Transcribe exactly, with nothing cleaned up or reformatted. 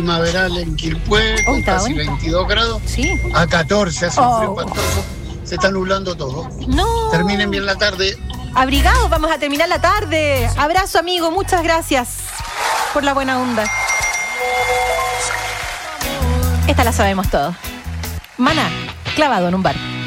primaveral en Quilpué, Uy, con está casi bonito. veintidós grados. Sí. A catorce, hace un Oh. frío espantoso. Se está nublando todo. No. Terminen bien la tarde. Abrigados, vamos a terminar la tarde. Abrazo, amigo, muchas gracias por la buena onda. Esta la sabemos todos. Maná, clavado en un bar.